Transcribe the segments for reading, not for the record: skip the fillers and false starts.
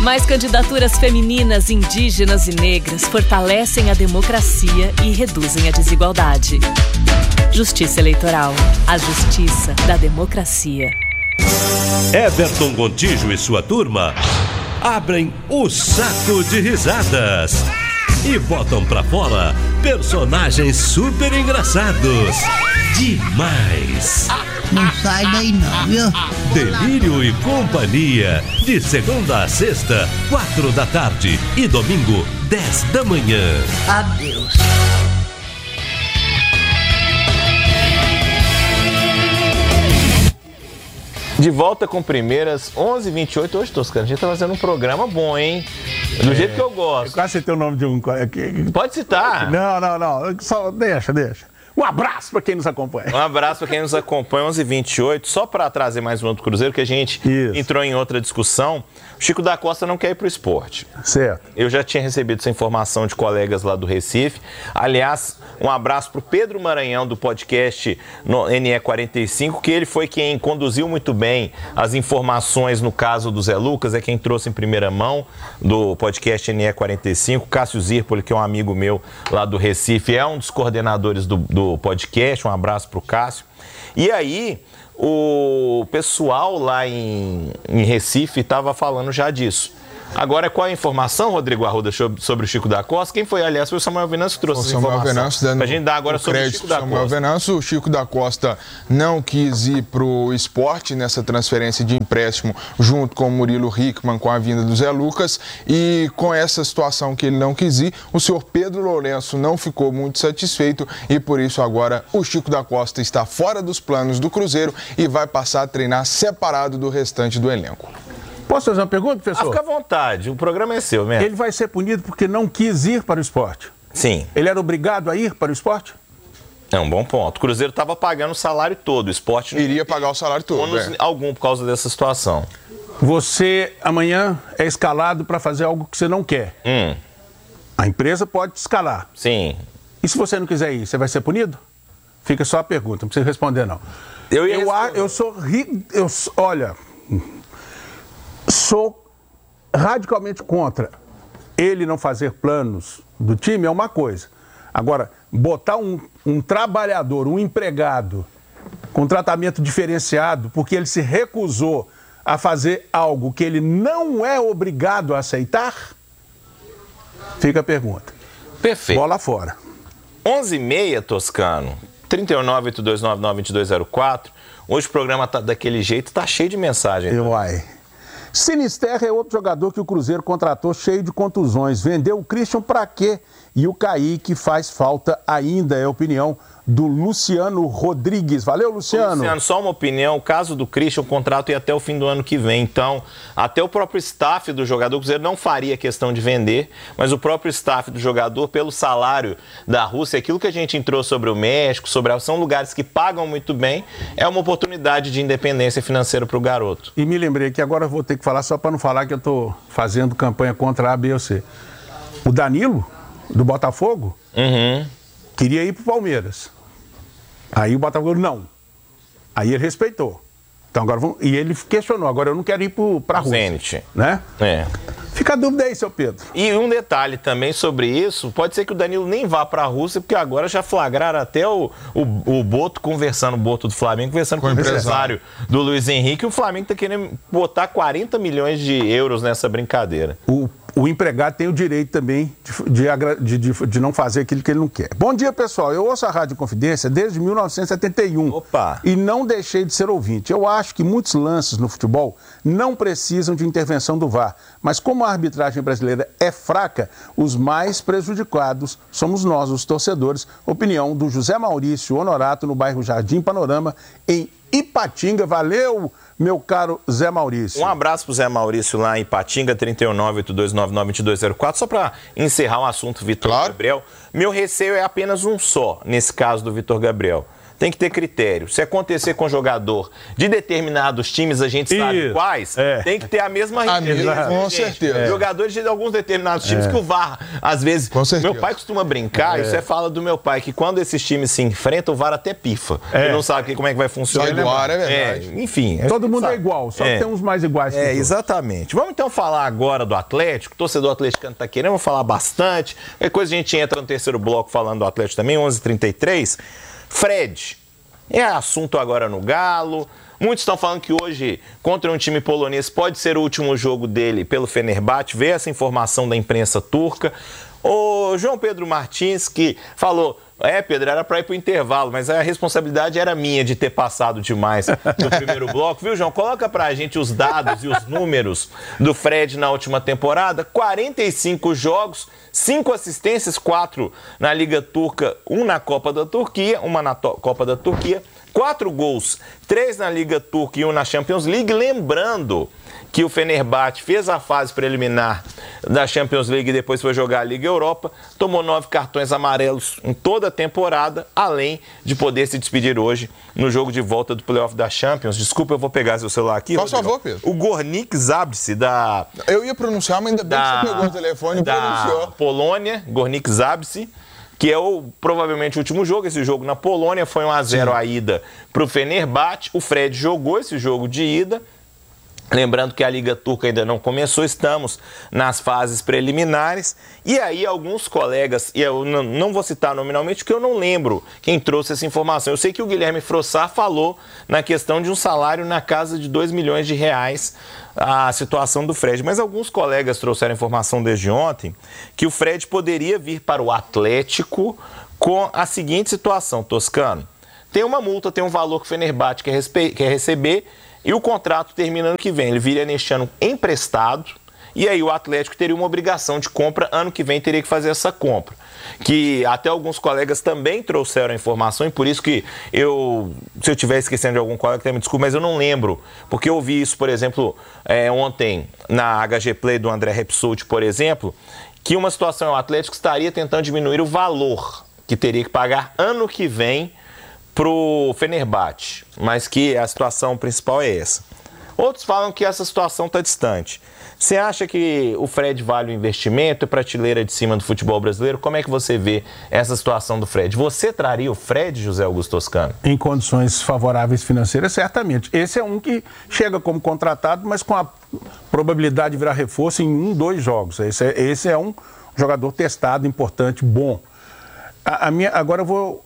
Mais candidaturas femininas, indígenas e negras fortalecem a democracia e reduzem a desigualdade. Justiça Eleitoral. A justiça da democracia. Everton Gontijo e sua turma abrem o saco de risadas e botam pra fora personagens super engraçados. Demais! Não sai daí não, viu? Delírio e Companhia, de segunda a sexta, 4 da tarde e domingo, 10 da manhã. Adeus. De volta com Primeiras, 11h28. Hoje, Toscano, a gente tá fazendo um programa bom, hein? Do jeito que eu gosto. Eu quase citei o nome de um... Pode citar. Não. Só deixa. Um abraço para quem nos acompanha. Um abraço para quem nos acompanha, 11h28. Só para trazer mais um outro Cruzeiro, que a gente entrou em outra discussão. O Chico da Costa não quer ir para o esporte. Certo. Eu já tinha recebido essa informação de colegas lá do Recife. Aliás, um abraço para o Pedro Maranhão, do podcast no NE45, que ele foi quem conduziu muito bem as informações no caso do Zé Lucas, é quem trouxe em primeira mão do podcast NE45. Cássio Zirpoli, que é um amigo meu lá do Recife, é um dos coordenadores do podcast. Um abraço para o Cássio. E aí, o pessoal lá em Recife estava falando já disso. Agora, qual é a informação, Rodrigo Arruda, sobre o Chico da Costa? Quem foi, aliás, foi o Samuel Venâncio que trouxe essa informação. Para a gente dar agora sobre o Chico da Costa. Samuel Venâncio, o Chico da Costa não quis ir para o esporte nessa transferência de empréstimo junto com o Murilo Hickman, com a vinda do Zé Lucas. E com essa situação que ele não quis ir, o senhor Pedro Lourenço não ficou muito satisfeito e por isso agora o Chico da Costa está fora dos planos do Cruzeiro e vai passar a treinar separado do restante do elenco. Posso fazer uma pergunta, professor? Fica à vontade, o programa é seu mesmo. Ele vai ser punido porque não quis ir para o esporte? Sim. Ele era obrigado a ir para o esporte? É um bom ponto. O Cruzeiro estava pagando o salário todo, o esporte... Iria pagar o salário todo, algum por causa dessa situação. Você, amanhã, é escalado para fazer algo que você não quer. A empresa pode te escalar. Sim. E se você não quiser ir, você vai ser punido? Fica só a pergunta, não precisa responder, não. Sou radicalmente contra ele não fazer planos do time, é uma coisa. Agora, botar um trabalhador, um empregado, com tratamento diferenciado, porque ele se recusou a fazer algo que ele não é obrigado a aceitar, fica a pergunta. Perfeito. Bola fora. 11h30, Toscano, 398299204. Hoje o programa tá daquele jeito, tá cheio de mensagem. Sinisterra é outro jogador que o Cruzeiro contratou cheio de contusões. Vendeu o Christian pra quê? E o Kaique faz falta ainda, é a opinião do Luciano Rodrigues. Valeu, Luciano. Luciano, só uma opinião. O caso do Christian, o contrato ia até o fim do ano que vem. Então, até o próprio staff do jogador, o Cruzeiro não faria questão de vender, mas o próprio staff do jogador, pelo salário da Rússia, aquilo que a gente entrou sobre o México, são lugares que pagam muito bem, é uma oportunidade de independência financeira para o garoto. E me lembrei que agora eu vou ter que falar, só para não falar que eu estou fazendo campanha contra A, B ou C. O Danilo, do Botafogo, queria ir para o Palmeiras. Aí o Botafogo não. Aí ele respeitou. Então agora e ele questionou, agora eu não quero ir para a Rússia. Zenit. Né? É. Fica a dúvida aí, seu Pedro. E um detalhe também sobre isso, pode ser que o Danilo nem vá para a Rússia, porque agora já flagraram até o Boto conversando, o Boto do Flamengo, conversando com o empresário do Luiz Henrique, e o Flamengo está querendo botar 40 milhões de euros nessa brincadeira. O empregado tem o direito também de não fazer aquilo que ele não quer. Bom dia, pessoal. Eu ouço a Rádio Confidência desde 1971. Opa! E não deixei de ser ouvinte. Eu acho que muitos lances no futebol não precisam de intervenção do VAR. Mas como a arbitragem brasileira é fraca, os mais prejudicados somos nós, os torcedores. Opinião do José Maurício Honorato, no bairro Jardim Panorama, em Ipatinga. Valeu, meu caro Zé Maurício. Um abraço pro Zé Maurício lá em Ipatinga, 31982992204. Só para encerrar o assunto Vitor Gabriel, meu receio é apenas um só, nesse caso do Vitor Gabriel. tem que ter critério. Se acontecer com jogador de determinados times, a gente sabe quais, tem que ter a mesma regra. Com certeza. Jogadores de alguns determinados times que o VAR, às vezes... Com certeza. Meu pai costuma brincar, isso é fala do meu pai, que quando esses times se enfrentam, o VAR até pifa. Ele não sabe como é que vai funcionar. É verdade. Enfim. Todo mundo é igual, só que tem uns mais iguais que outros. Exatamente. Vamos então falar agora do Atlético. O torcedor atleticano está querendo, vamos falar bastante. Qualquer coisa a gente entra no terceiro bloco falando do Atlético também, 11h33. Fred, é assunto agora no Galo. Muitos estão falando que hoje, contra um time polonês, pode ser o último jogo dele pelo Fenerbahçe. Vê essa informação da imprensa turca. O João Pedro Martins, que falou... Pedro, era para ir pro intervalo, mas a responsabilidade era minha de ter passado demais no primeiro bloco. Viu, João? Coloca pra gente os dados e os números do Fred na última temporada. 45 jogos, 5 assistências, 4 na Liga Turca, 1 na Copa da Turquia, 1 na Copa da Turquia, 4 gols, 3 na Liga Turca e 1 na Champions League. Lembrando que o Fenerbahçe fez a fase preliminar da Champions League e depois foi jogar a Liga Europa, tomou 9 cartões amarelos em toda a temporada, além de poder se despedir hoje no jogo de volta do playoff da Champions. Desculpa, eu vou pegar seu celular aqui. Por favor, Pedro. O Gornik Zabrze da... Eu ia pronunciar, mas ainda bem que você pegou o telefone e pronunciou. Polônia, Gornik Zabrze, que é provavelmente o último jogo. Esse jogo na Polônia foi 1-0 a ida para o Fenerbahçe. O Fred jogou esse jogo de ida. Lembrando que a Liga Turca ainda não começou, estamos nas fases preliminares. E aí alguns colegas, e eu não vou citar nominalmente porque eu não lembro quem trouxe essa informação. Eu sei que o Guilherme Frossar falou na questão de um salário na casa de R$2 milhões a situação do Fred. Mas alguns colegas trouxeram informação desde ontem que o Fred poderia vir para o Atlético com a seguinte situação, Toscano. Tem uma multa, tem um valor que o Fenerbahçe quer receber, e o contrato termina ano que vem. Ele viria neste ano emprestado, e aí o Atlético teria uma obrigação de compra, ano que vem teria que fazer essa compra. Que até alguns colegas também trouxeram a informação, e por isso que se eu estiver esquecendo de algum colega, me desculpe, mas eu não lembro, porque eu ouvi isso, por exemplo, ontem na HG Play do André Repsold, por exemplo, que uma situação, o Atlético estaria tentando diminuir o valor que teria que pagar ano que vem pro Fenerbahçe, mas que a situação principal é essa. Outros falam que essa situação está distante. Você acha que o Fred vale o investimento, é prateleira de cima do futebol brasileiro? Como é que você vê essa situação do Fred? Você traria o Fred, José Augusto Toscano? Em condições favoráveis financeiras, certamente. Esse é um que chega como contratado, mas com a probabilidade de virar reforço em 1, 2 jogos. Esse é um jogador testado, importante, bom. Agora eu vou...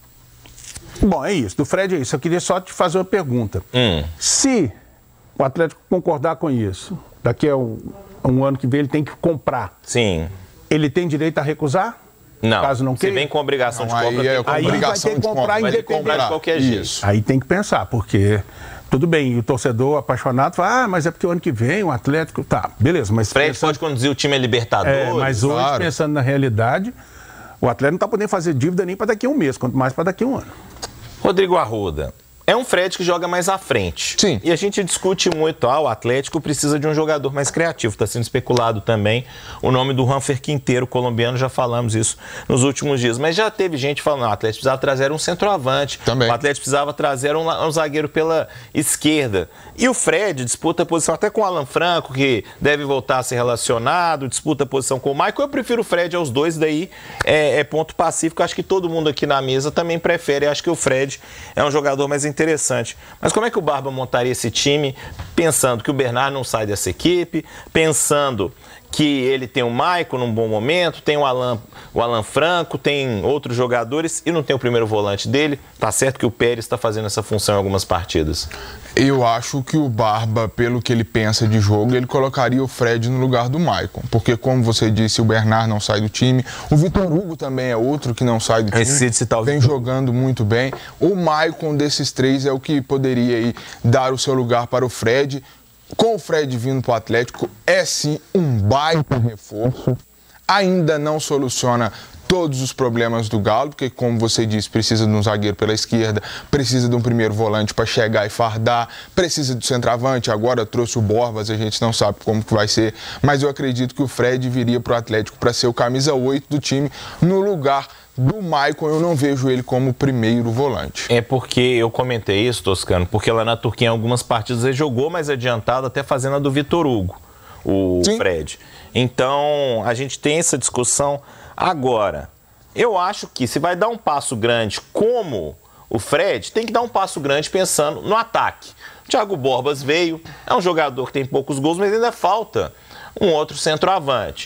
Bom, é isso. Do Fred é isso. Eu queria só te fazer uma pergunta. Se o Atlético concordar com isso, daqui a um ano que vem ele tem que comprar. Sim. Ele tem direito a recusar? Não. Caso não queira? Se vem com obrigação de compra, aí vai ter que comprar independente. De qualquer jeito. Isso. Aí tem que pensar, porque... Tudo bem, e o torcedor apaixonado fala, mas é porque o ano que vem o Atlético... Tá, beleza, mas... Fred pode conduzir o time a Libertadores. Mas hoje, claro, pensando na realidade, o Atlético não está podendo fazer dívida nem para daqui a um mês, quanto mais para daqui a um ano. Rodrigo Arruda, é um Fred que joga mais à frente. Sim. E a gente discute muito, o Atlético precisa de um jogador mais criativo. Está sendo especulado também o nome do Juanfer Quinteiro, colombiano, já falamos isso nos últimos dias. Mas já teve gente falando, o Atlético precisava trazer um centroavante. Também. O Atlético precisava trazer um zagueiro pela esquerda. E o Fred disputa a posição até com o Alan Franco, que deve voltar a ser relacionado, disputa a posição com o Michael. Eu prefiro o Fred aos dois, daí é ponto pacífico. Acho que todo mundo aqui na mesa também prefere. Acho que o Fred é um jogador mais interessante. Mas como é que o Barba montaria esse time pensando que o Bernard não sai dessa equipe, pensando que ele tem o Maicon num bom momento, tem o Alan Franco, tem outros jogadores e não tem o primeiro volante dele? Tá certo que o Pérez está fazendo essa função em algumas partidas. Eu acho que o Barba, pelo que ele pensa de jogo, ele colocaria o Fred no lugar do Maicon. Porque, como você disse, o Bernard não sai do time. O Vitor Hugo também é outro que não sai do time. Vem jogando muito bem. O Maicon desses três é o que poderia aí dar o seu lugar para o Fred. Com o Fred vindo para o Atlético, é sim um baita reforço. Ainda não soluciona todos os problemas do Galo, porque, como você disse, precisa de um zagueiro pela esquerda, precisa de um primeiro volante para chegar e fardar, precisa do centroavante, agora trouxe o Borbas, a gente não sabe como que vai ser, mas eu acredito que o Fred viria para o Atlético para ser o camisa 8 do time, no lugar do Maicon. Eu não vejo ele como primeiro volante. É porque eu comentei isso, Toscano, porque lá na Turquia em algumas partidas ele jogou mais adiantado, até fazendo a do Vitor Hugo, o Sim. Fred. Então, a gente tem essa discussão. Agora, eu acho que se vai dar um passo grande como o Fred, tem que dar um passo grande pensando no ataque. O Thiago Borbas veio, é um jogador que tem poucos gols, mas ainda falta um outro centroavante.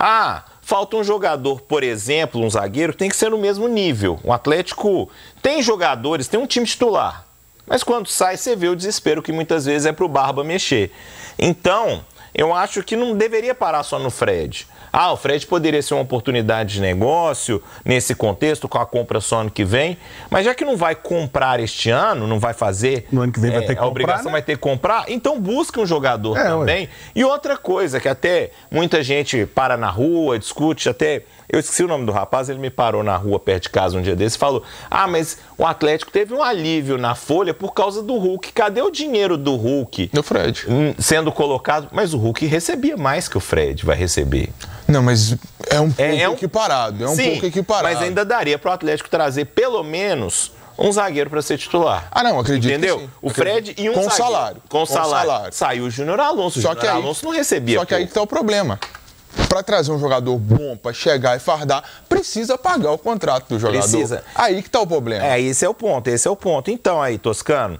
Falta um jogador, por exemplo, um zagueiro, que tem que ser no mesmo nível. O Atlético tem jogadores, tem um time titular. Mas quando sai, você vê o desespero que muitas vezes é para o Barba mexer. Então, eu acho que não deveria parar só no Fred. O Fred poderia ser uma oportunidade de negócio nesse contexto, com a compra só ano que vem. Mas já que não vai comprar este ano, não vai fazer... No ano que vem vai ter que comprar, a obrigação, né? Vai ter que comprar. Então busca um jogador também. E outra coisa, que até muita gente para na rua, discute, até... Eu esqueci o nome do rapaz, ele me parou na rua perto de casa um dia desse e falou: mas o Atlético teve um alívio na folha por causa do Hulk. Cadê o dinheiro do Hulk? Do Fred. Sendo colocado... Mas o Hulk recebia mais que o Fred vai receber. Não, mas é um pouco equiparado. Sim, pouco equiparado. Mas ainda daria para o Atlético trazer pelo menos um zagueiro para ser titular. Não, acredito. Entendeu? Que sim. O Fred e um com zagueiro. Salário. Com salário. Saiu o Júnior Alonso. O Júnior Alonso não recebia. Só que aí que tá o problema. Para trazer um jogador bom, para chegar e fardar, precisa pagar o contrato do jogador. Precisa. Aí que tá o problema. Esse é o ponto. Então aí, Toscano,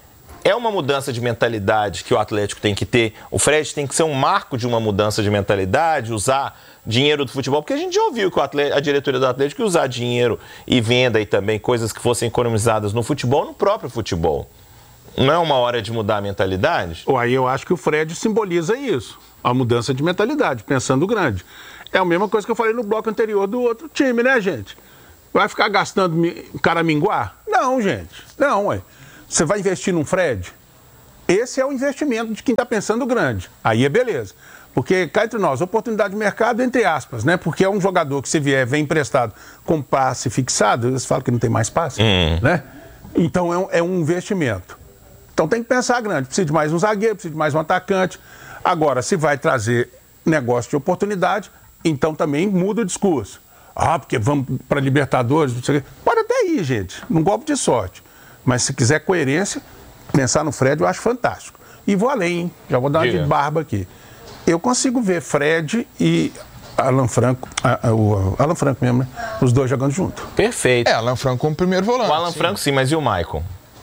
é uma mudança de mentalidade que o Atlético tem que ter. O Fred tem que ser um marco de uma mudança de mentalidade, usar dinheiro do futebol, porque a gente já ouviu que a diretoria do Atlético ia usar dinheiro e venda e também coisas que fossem economizadas no futebol, no próprio futebol. Não é uma hora de mudar a mentalidade? Aí eu acho que o Fred simboliza isso, a mudança de mentalidade, pensando grande. É a mesma coisa que eu falei no bloco anterior do outro time, né, gente? Vai ficar gastando o cara minguar? Não, gente. Não, ué. Você vai investir num Fred? Esse é o investimento de quem está pensando grande. Aí é beleza. Porque, cá entre nós, oportunidade de mercado, entre aspas, né? Porque é um jogador que, se vier, vem emprestado com passe fixado, eles falam que não tem mais passe, né? Então, é um investimento. Então, tem que pensar grande. Precisa de mais um zagueiro, precisa de mais um atacante. Agora, se vai trazer negócio de oportunidade, então também muda o discurso. Porque vamos para Libertadores, não sei o quê. Pode até ir, gente, num golpe de sorte. Mas se quiser coerência, pensar no Fred eu acho fantástico. E vou além, hein? Já vou dar uma de barba aqui. Eu consigo ver Fred e Alan Franco, o Alan Franco mesmo, né? Os dois jogando junto. Perfeito. Alan Franco como primeiro volante. O Alan Franco sim, mas e o Maicon?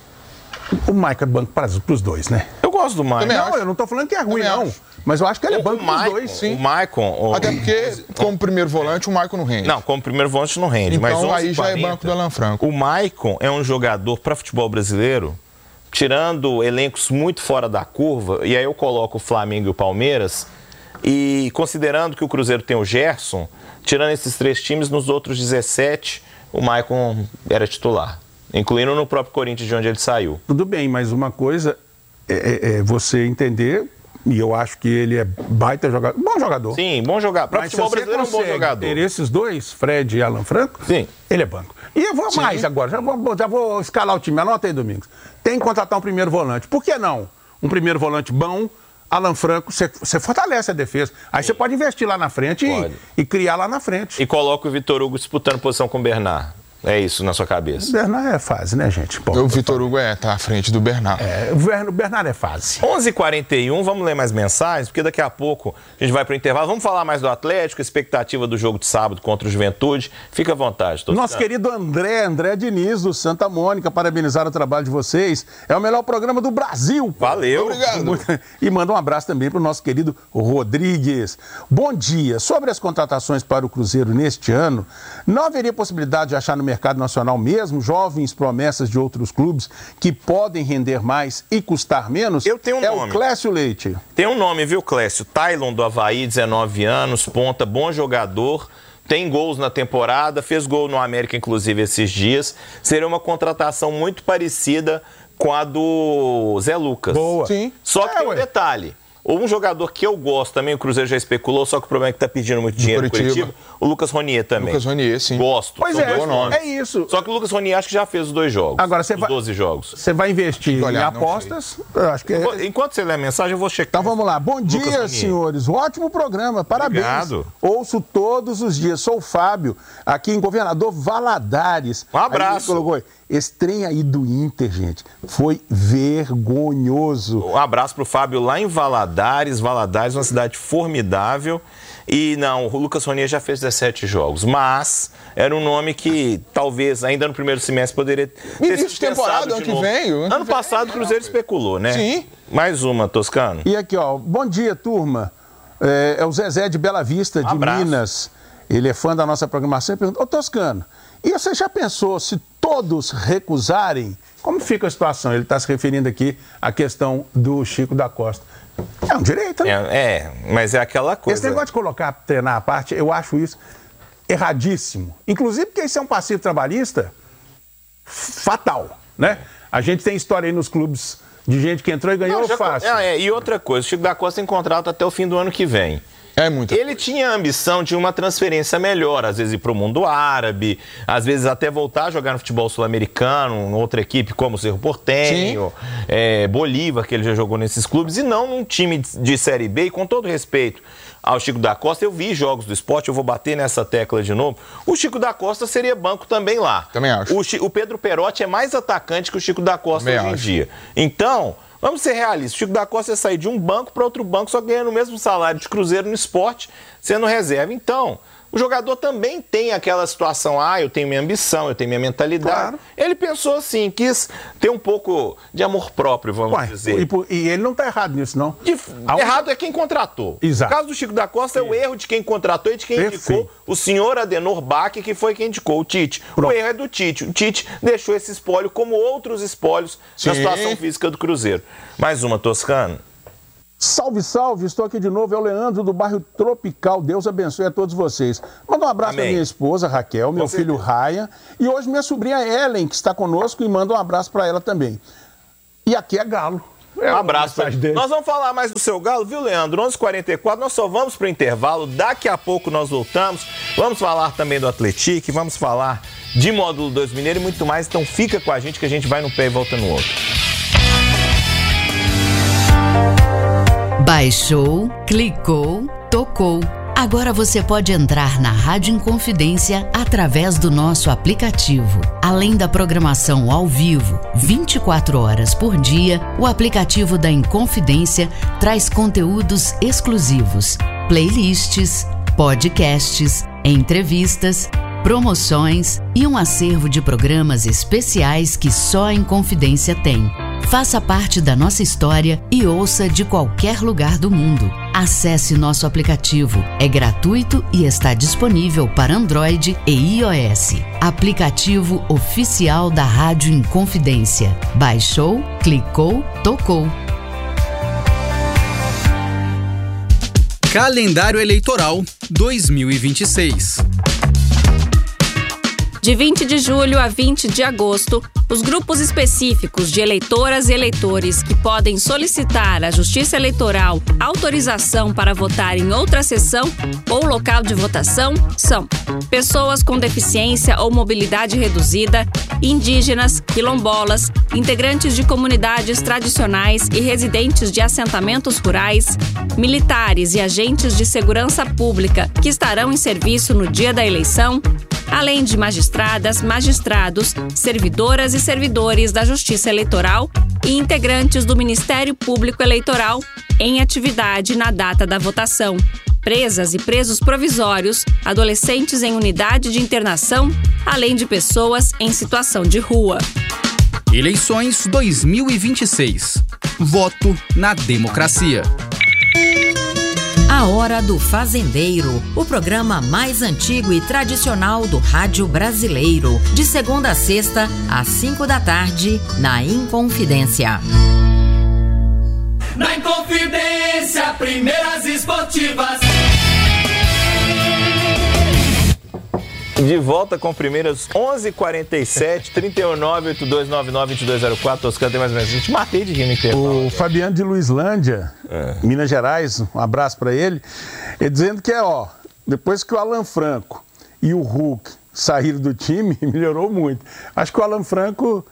O Maicon é banco para os dois, né? Eu gosto do Maicon. Não, eu não estou falando que é ruim, não. Mas eu acho que ele é banco para os dois, sim. O Maicon... Até porque, como primeiro volante, o Maicon não rende. Não, como primeiro volante não rende. Então, mas aí já é banco do Alan Franco. O Maicon é um jogador para futebol brasileiro, tirando elencos muito fora da curva, e aí eu coloco o Flamengo e o Palmeiras, e considerando que o Cruzeiro tem o Gerson, tirando esses 3 times, nos outros 17, o Maicon era titular. Incluindo no próprio Corinthians, de onde ele saiu. Tudo bem, mas uma coisa é você entender, e eu acho que ele é baita jogador, bom jogador. Sim, bom jogador. Para futebol brasileiro é um bom jogador. Ter esses dois, Fred e Alan Franco, sim, ele é banco. E eu vou mais agora, já vou escalar o time, anota aí, Domingos. Tem que contratar um primeiro volante. Por que não? Um primeiro volante bom, Alan Franco, você fortalece a defesa. Aí você pode investir lá na frente e criar lá na frente. E coloca o Vitor Hugo disputando posição com o Bernard. É isso na sua cabeça? O Bernard é fase, né, gente? O Vitor Hugo tá à frente do Bernard. O Bernard é fase. 11h41, vamos ler mais mensagens, porque daqui a pouco a gente vai para o intervalo. Vamos falar mais do Atlético, expectativa do jogo de sábado contra o Juventude. Fica à vontade. Nosso querido André Diniz, do Santa Mônica, parabenizar o trabalho de vocês. É o melhor programa do Brasil. Pô. Valeu. Obrigado. E manda um abraço também para o nosso querido Rodrigues. Bom dia. Sobre as contratações para o Cruzeiro neste ano, não haveria possibilidade de achar no mercado nacional mesmo jovens promessas de outros clubes que podem render mais e custar menos? Eu tenho um nome. É o Clécio Leite. Tem um nome, viu, Clécio? Tailon do Avaí, 19 anos, ponta, bom jogador, tem gols na temporada, fez gol no América, inclusive, esses dias. Seria uma contratação muito parecida com a do Zé Lucas. Boa. Sim. Só que tem um detalhe. Um jogador que eu gosto também, o Cruzeiro já especulou, só que o problema é que tá pedindo muito dinheiro no Curitiba. O Lucas Ronier também. Lucas Ronier, sim. Gosto. Pois é isso. Só que o Lucas Ronier acho que já fez os 2 jogos. Agora, 12 jogos. Você vai investir em apostas? Eu acho que Enquanto você lê a mensagem, eu vou checar. Então vamos lá. Bom dia, senhores. Ótimo programa. Parabéns. Obrigado. Ouço todos os dias. Sou o Fábio, aqui em Governador Valadares. Um abraço. Colocou, esse trem aí do Inter, gente, foi vergonhoso. Um abraço pro Fábio lá em Valadares. Valadares, uma cidade formidável. E não, o Lucas Ronier já fez 17 jogos, mas era um nome que talvez ainda no primeiro semestre poderia ter sido temporada, ano que vem. Ano passado o Cruzeiro especulou, né? Sim. Mais uma, Toscano. E aqui, ó, bom dia, turma. É o Zezé de Bela Vista, de Minas. Ele é fã da nossa programação e pergunta, ô Toscano, e você já pensou se todos recusarem? Como fica a situação? Ele está se referindo aqui à questão do Chico da Costa. É um direito, né? Mas é aquela coisa. Esse negócio de treinar à parte, eu acho isso erradíssimo. Inclusive porque isso é um passivo trabalhista fatal, né? A gente tem história aí nos clubes de gente que entrou e ganhou fácil. E outra coisa, o Chico da Costa tem contrato até o fim do ano que vem. Ele tinha a ambição de uma transferência melhor, às vezes ir para o mundo árabe, às vezes até voltar a jogar no futebol sul-americano, em outra equipe como o Cerro Porteño, Bolívar, que ele já jogou nesses clubes, e não num time de Série B. E com todo respeito ao Chico da Costa, eu vi jogos do Sport, eu vou bater nessa tecla de novo, o Chico da Costa seria banco também lá. Também acho. O Pedro Perotti é mais atacante que o Chico da Costa hoje em dia. Então... vamos ser realistas, o Chico da Costa ia sair de um banco para outro banco, só ganhando o mesmo salário de Cruzeiro no Sport, sendo reserva. Então, o jogador também tem aquela situação, eu tenho minha ambição, eu tenho minha mentalidade. Claro. Ele pensou assim, quis ter um pouco de amor próprio, vamos dizer. E ele não está errado nisso, não. Errado é quem contratou. Exato. O caso do Chico da Costa é o erro de quem contratou e de quem indicou o senhor Adenor Bach, que foi quem indicou o Tite. Pronto. O erro é do Tite. O Tite deixou esse espólio como outros espólios na situação física do Cruzeiro. Mais uma, Toscano. Salve, salve, estou aqui de novo, é o Leandro do bairro Tropical, Deus abençoe a todos vocês. Manda um abraço para minha esposa Raquel, meu filho Ryan e hoje minha sobrinha Ellen, que está conosco, e manda um abraço para ela também. E aqui é Galo. Um abraço para ele. Nós vamos falar mais do seu Galo, viu, Leandro? 11h44, nós só vamos para o intervalo, daqui a pouco nós voltamos, vamos falar também do Atlético, vamos falar de Módulo 2 Mineiro e muito mais, então fica com a gente que a gente vai num pé e volta no outro. Baixou, clicou, tocou. Agora você pode entrar na Rádio Inconfidência através do nosso aplicativo. Além da programação ao vivo, 24 horas por dia, o aplicativo da Inconfidência traz conteúdos exclusivos, playlists, podcasts, entrevistas, promoções e um acervo de programas especiais que só a Inconfidência tem. Faça parte da nossa história e ouça de qualquer lugar do mundo. Acesse nosso aplicativo. É gratuito e está disponível para Android e iOS. Aplicativo oficial da Rádio Inconfidência. Baixou, clicou, tocou. Calendário Eleitoral 2026. De 20 de julho a 20 de agosto, os grupos específicos de eleitoras e eleitores que podem solicitar à Justiça Eleitoral autorização para votar em outra sessão ou local de votação são pessoas com deficiência ou mobilidade reduzida, indígenas, quilombolas, integrantes de comunidades tradicionais e residentes de assentamentos rurais, militares e agentes de segurança pública que estarão em serviço no dia da eleição, além de magistradas, magistrados, servidoras e servidores da Justiça Eleitoral e integrantes do Ministério Público Eleitoral em atividade na data da votação, presas e presos provisórios, adolescentes em unidade de internação, além de pessoas em situação de rua. Eleições 2026. Voto na democracia. A Hora do Fazendeiro, o programa mais antigo e tradicional do rádio brasileiro. De segunda a sexta, às 5 da tarde, na Inconfidência. Na Inconfidência, primeiras esportivas. De volta com primeiras 11h47, 319-8299-2204. Toscano, tem mais ou menos. A gente matei de rir no intervalo. O Fabiano de Luislândia, Minas Gerais, um abraço para ele. Ele dizendo que depois que o Alan Franco e o Hulk saíram do time, melhorou muito. Acho que o Alan Franco,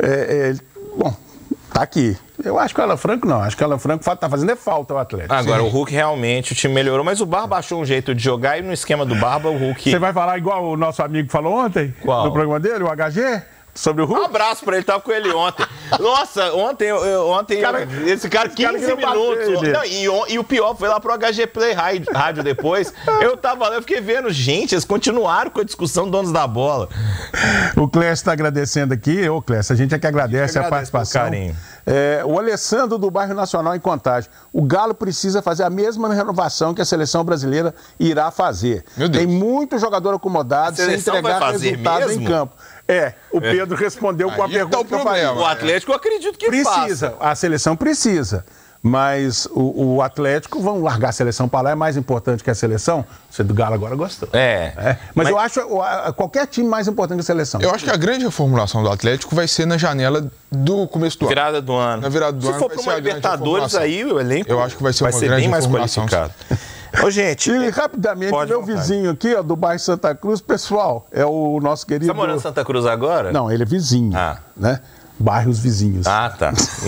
tá aqui. Eu acho que o Alan Franco não. Acho que o Alan Franco tá fazendo falta ao Atlético. Agora, o Hulk realmente, o time melhorou, mas o Barba achou um jeito de jogar e no esquema do Barba, o Hulk... Você vai falar igual o nosso amigo falou ontem? Qual? No programa dele, o HG? Sobre o Hulk? Um abraço pra ele, tava com ele ontem. Nossa, ontem esse cara 15 minutos. Não, e o pior, foi lá pro HG Play Rádio depois. Eu tava lá, eu fiquei vendo, gente, eles continuaram com a discussão donos da bola. O Clécio tá agradecendo aqui. Ô, Clécio, a gente é que agradece a participação. Carinho. O Alessandro do Bairro Nacional em Contagem. O Galo precisa fazer a mesma renovação que a seleção brasileira irá fazer. Tem muito jogador acomodado sem entregar resultados em campo. O Pedro respondeu com a pergunta que eu falei. O Atlético, eu acredito que precisa. A seleção precisa. Mas o Atlético, vão largar a seleção para lá, é mais importante que a seleção? Você do Galo agora gostou. Mas eu acho qualquer time mais importante que a seleção. Eu acho que a grande reformulação do Atlético vai ser na janela do começo do ano. Virada do ano. Na virada do ano. Se for para uma Libertadores, aí o elenco eu acho que vai ser uma grande bem mais reformulação. qualificado. Ô, gente, e rapidamente, meu vizinho aqui, do bairro Santa Cruz, pessoal, é o nosso querido... Você tá morando em Santa Cruz agora? Não, ele é vizinho, né? Bairros vizinhos. Tá.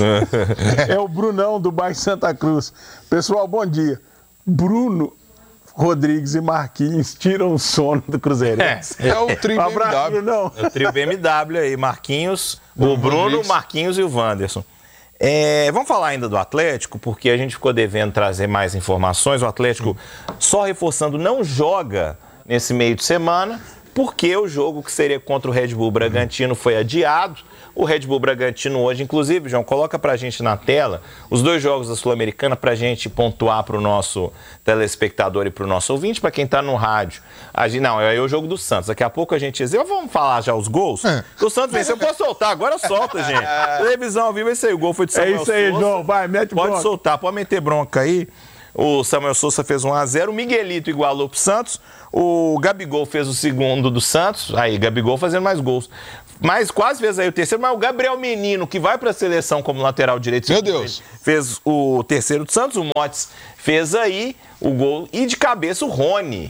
É o Brunão do bairro Santa Cruz. Pessoal, bom dia. Bruno Rodrigues e Marquinhos tiram o sono do Cruzeirense. É o trio BMW. Abraço, Brunão. É o trio BMW aí, Marquinhos, o Bruno, Marquinhos e o Wanderson. Vamos falar ainda do Atlético, porque a gente ficou devendo trazer mais informações. O Atlético, só reforçando, não joga nesse meio de semana, porque o jogo que seria contra o Red Bull Bragantino foi adiado. O Red Bull Bragantino hoje, inclusive, João, coloca pra gente na tela os dois jogos da Sul-Americana pra gente pontuar pro nosso telespectador e pro nosso ouvinte, pra quem tá no rádio. Não, é o jogo do Santos. Daqui a pouco a gente... Vamos falar já os gols? O Santos venceu. Pode soltar, agora solta, gente. Televisão ao vivo, esse aí, o gol foi de Samuel Sousa. É isso aí, João, vai, mete bronca. Pode soltar, pode meter bronca aí. O Samuel Sousa fez 1-0, o Miguelito igualou pro Santos, o Gabigol fez o segundo do Santos, aí Gabigol fazendo mais gols. Mas quase fez aí o terceiro, mas o Gabriel Menino, que vai para a seleção como lateral direito, meu Deus, fez o terceiro do Santos, o Motes fez aí o gol, e de cabeça o Rony,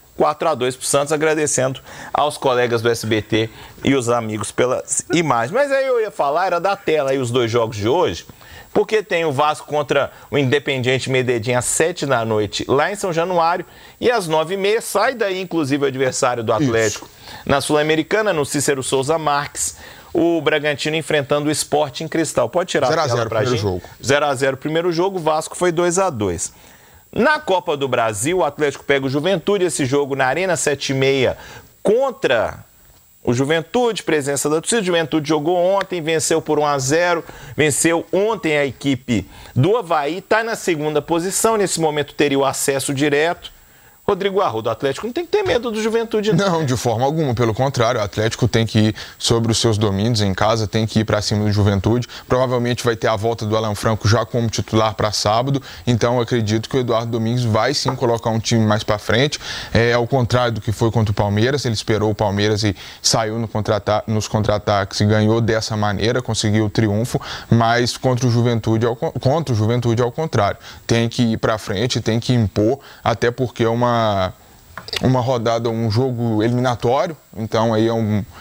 4-2 pro Santos, agradecendo aos colegas do SBT e os amigos pelas imagens. Mas aí eu ia falar, era da tela aí os dois jogos de hoje, porque tem o Vasco contra o Independiente Medellín às 7 da noite lá em São Januário, e às 9h30 sai daí inclusive o adversário do Atlético. Na Sul-Americana, no Cícero Souza Marques, o Bragantino enfrentando o Sport em Cristal. Pode tirar a tela pra gente? 0-0 primeiro jogo, o Vasco foi 2-2. Na Copa do Brasil, o Atlético pega o Juventude, esse jogo na Arena 7h30 contra o Juventude, presença da torcida. O Juventude jogou ontem, venceu por 1-0, venceu ontem a equipe do Avaí, está na segunda posição, nesse momento teria o acesso direto. Rodrigo Arruda, o Atlético não tem que ter medo do Juventude, não. Não, de forma alguma, pelo contrário, o Atlético tem que ir sobre os seus domínios em casa, tem que ir para cima do Juventude, provavelmente vai ter a volta do Alan Franco já como titular para sábado, então eu acredito que o Eduardo Domingues vai sim colocar um time mais para frente, ao contrário do que foi contra o Palmeiras, ele esperou o Palmeiras e saiu nos contra-ataques e ganhou dessa maneira, conseguiu o triunfo, mas contra o Juventude ao contrário, tem que ir para frente, tem que impor, até porque é uma rodada, um jogo eliminatório, então aí é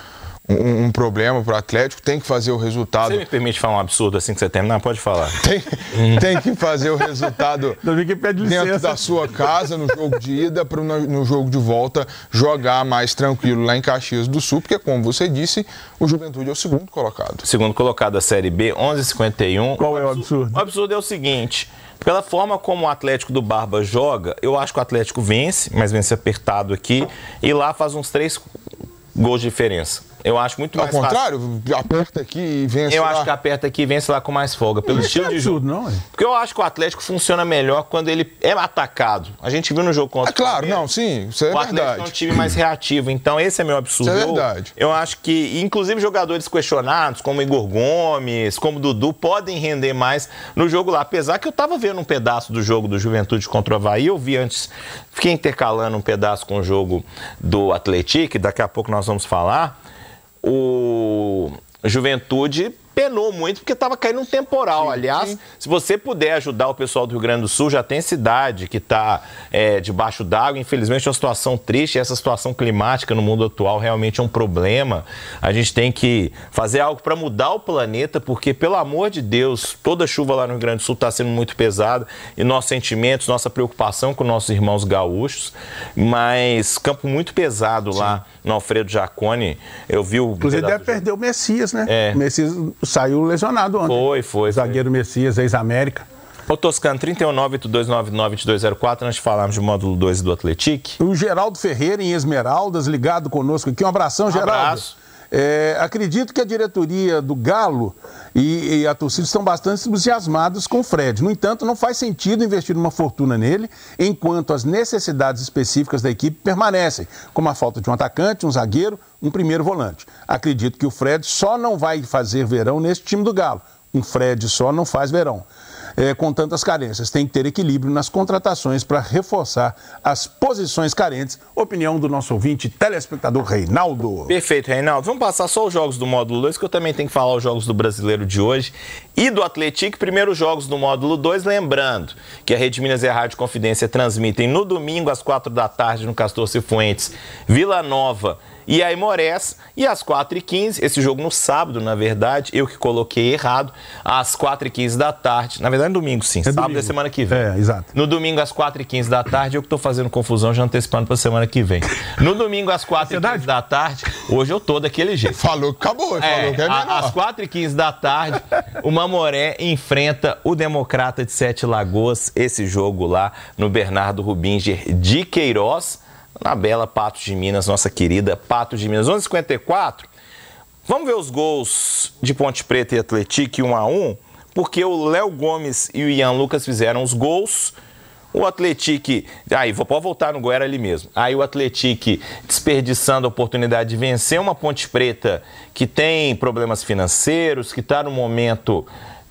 um problema para o Atlético, tem que fazer o resultado. Você me permite falar um absurdo assim que você terminar? Pode falar. Tem que fazer o resultado dentro da sua casa, no jogo de ida, para no jogo de volta jogar mais tranquilo lá em Caxias do Sul, porque como você disse, o Juventude é o segundo colocado. Segundo colocado da Série B, 11,51. Qual é o absurdo? O absurdo é o seguinte... Pela forma como o Atlético do Barba joga, eu acho que o Atlético vence, mas vence apertado aqui, e lá faz uns 3 gols de diferença. Eu acho muito mais fácil. Ao contrário, aperta aqui e vence lá. Eu acho que aperta aqui e vence lá com mais folga, pelo estilo de jogo. Não, porque eu acho que o Atlético funciona melhor quando ele é atacado. A gente viu no jogo contra o claro, não, sim, isso é verdade. O Atlético é um time mais reativo, então esse é meu absurdo. Isso é verdade. Eu acho que, inclusive, jogadores questionados, como Igor Gomes, como Dudu, podem render mais no jogo lá. Apesar que eu tava vendo um pedaço do jogo do Juventude contra o Avaí, eu vi antes, fiquei intercalando um pedaço com o jogo do Atlético, daqui a pouco nós vamos falar. O Juventude penou muito porque estava caindo um temporal. Sim, aliás, sim. Se você puder ajudar o pessoal do Rio Grande do Sul, já tem cidade que está debaixo d'água. Infelizmente é uma situação triste. Essa situação climática no mundo atual realmente é um problema. A gente tem que fazer algo para mudar o planeta, porque, pelo amor de Deus, toda chuva lá no Rio Grande do Sul está sendo muito pesada. E nossos sentimentos, nossa preocupação com nossos irmãos gaúchos. Mas campo muito pesado lá no Alfredo Jaconi. Eu vi o... Inclusive deve perder o Messias, né? O Messias saiu lesionado ontem. Foi. Zagueiro Messias, ex-América. Ô Toscano, 319-8299-2204, antes de falarmos de módulo 2 do Atlético. O Geraldo Ferreira, em Esmeraldas, ligado conosco aqui. Um abração, Geraldo. Abraço. Acredito que a diretoria do Galo e a torcida estão bastante entusiasmados com o Fred. No entanto, não faz sentido investir uma fortuna nele, enquanto as necessidades específicas da equipe permanecem, como a falta de um atacante, um zagueiro, um primeiro volante. Acredito que o Fred só não vai fazer verão nesse time do Galo. Um Fred só não faz verão. Com tantas carências. Tem que ter equilíbrio nas contratações para reforçar as posições carentes. Opinião do nosso ouvinte, telespectador Reinaldo. Perfeito, Reinaldo. Vamos passar só os jogos do módulo 2, que eu também tenho que falar os jogos do Brasileiro de hoje e do Atlético. Primeiro, os jogos do módulo 2, lembrando que a Rede Minas e a Rádio Confidência transmitem no domingo às 4 da tarde no Castor Cifuentes, Vila Nova e Aimorés, e às 4h15, esse jogo no sábado, na verdade, eu que coloquei errado, às 4h15 da tarde, na verdade no domingo sim, sábado domingo. É semana que vem. Exato. No domingo às 4h15 da tarde, eu que estou fazendo confusão, já antecipando para semana que vem. No domingo às 4h15 da tarde, hoje eu tô daquele jeito. Falou que acabou, falou que é menor. Às 4h15 da tarde, o Mamoré enfrenta o Democrata de Sete Lagoas, esse jogo lá no Bernardo Rubinger de Queiroz, na bela Patos de Minas, nossa querida Patos de Minas. 11h54, vamos ver os gols de Ponte Preta e Atlético 1-1, porque o Léo Gomes e o Ian Lucas fizeram os gols. O Atlético, pode voltar no gol, era ali mesmo. Aí o Atlético desperdiçando a oportunidade de vencer uma Ponte Preta que tem problemas financeiros, que está num momento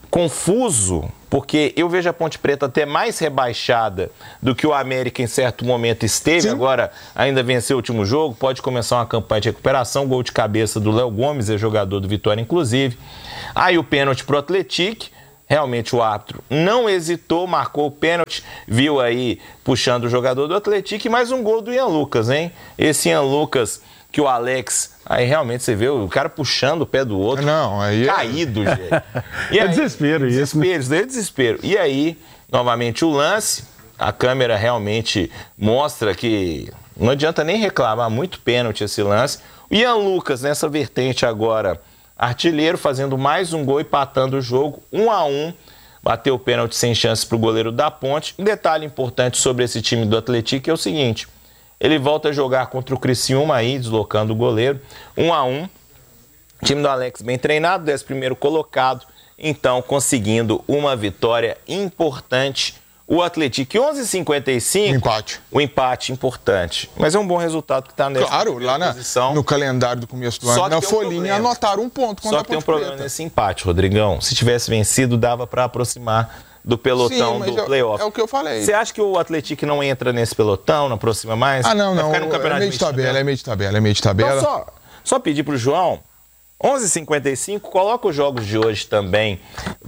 confuso, porque eu vejo a Ponte Preta até mais rebaixada do que o América em certo momento esteve. Sim. Agora ainda venceu o último jogo, pode começar uma campanha de recuperação. Gol de cabeça do Léo Gomes, é jogador do Vitória inclusive. Aí o pênalti pro Atlético, realmente o árbitro não hesitou, marcou o pênalti, viu aí puxando o jogador do Atlético, e mais um gol do Ian Lucas, hein? Esse Ian Lucas que o Alex, aí realmente você vê o cara puxando o pé do outro, caído, gente. E aí, desespero isso. Desespero. E aí, novamente o lance, a câmera realmente mostra que não adianta nem reclamar, muito pênalti esse lance. O Ian Lucas, nessa vertente agora, artilheiro, fazendo mais um gol, empatando o jogo, 1-1, bateu o pênalti sem chance para o goleiro da Ponte. Um detalhe importante sobre esse time do Atlético é o seguinte: ele volta a jogar contra o Criciúma aí, deslocando o goleiro. 1-1. Time do Alex bem treinado, 11º colocado. Então, conseguindo uma vitória importante. O Atlético, 11h55. Empate. O empate importante. Mas é um bom resultado que está nessa posição. No calendário do começo do ano, na folhinha, anotaram um ponto contra a Ponte Preta. Só que tem um problema nesse empate, Rodrigão. Se tivesse vencido, dava para aproximar do pelotão. Sim, do playoff. É o que eu falei. Você acha que o Atlético não entra nesse pelotão, não aproxima mais? Não. É meio de tabela. Então, só pedir pro João, 11h55, coloca os jogos de hoje também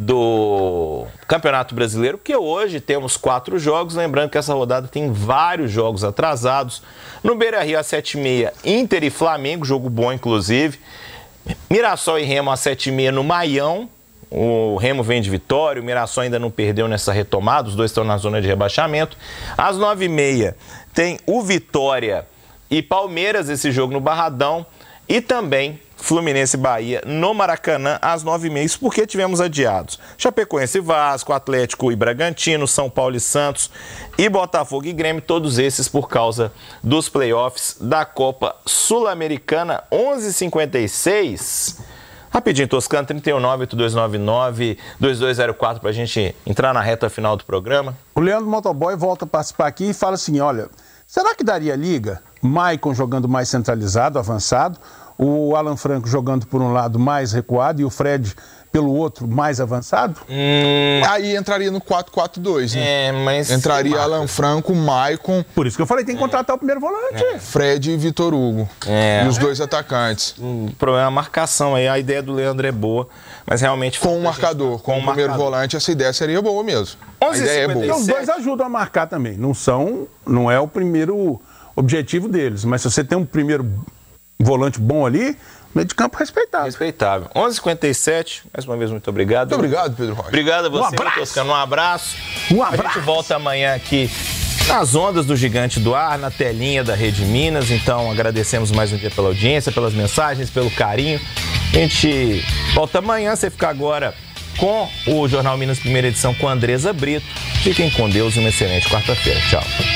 do Campeonato Brasileiro, porque hoje temos 4 jogos, lembrando que essa rodada tem vários jogos atrasados. No Beira-Rio, às 7h30, Inter e Flamengo, jogo bom, inclusive. Mirassol e Remo, às 7h30, no Maião. O Remo vem de vitória, o Mirassol ainda não perdeu nessa retomada, os dois estão na zona de rebaixamento. Às 9h30, tem o Vitória e Palmeiras, esse jogo no Barradão. e também Fluminense e Bahia no Maracanã às 9h30, porque tivemos adiados. Chapecoense e Vasco, Atlético e Bragantino, São Paulo e Santos e Botafogo e Grêmio, todos esses por causa dos playoffs da Copa Sul-Americana. 11h56. Rapidinho, Toscano, 319-8299-2204 para a gente entrar na reta final do programa. O Leandro Motoboy volta a participar aqui e fala assim, olha, será que daria liga? Maicon jogando mais centralizado, avançado, o Alan Franco jogando por um lado mais recuado e o Fred pelo outro mais avançado? Aí entraria no 4-4-2, né? Mas entraria Alan Franco, Maicon. Por isso que eu falei, tem que contratar o primeiro volante. Fred e Vitor Hugo. E os dois atacantes. O problema é a marcação aí. A ideia do Leandro é boa, mas realmente... Com um marcador, com o primeiro volante, essa ideia seria boa mesmo. A ideia é boa. Então, os dois ajudam a marcar também. Não é o primeiro objetivo deles, mas se você tem um primeiro volante bom ali, meio de campo respeitável. Respeitável. 11h57, mais uma vez, muito obrigado. Muito obrigado, Pedro Rocha. Obrigado a você, Toscano. Um abraço. A gente volta amanhã aqui nas ondas do Gigante do Ar, na telinha da Rede Minas. Então, agradecemos mais um dia pela audiência, pelas mensagens, pelo carinho. A gente volta amanhã. Você fica agora com o Jornal Minas, primeira edição, com a Andresa Brito. Fiquem com Deus e uma excelente quarta-feira. Tchau.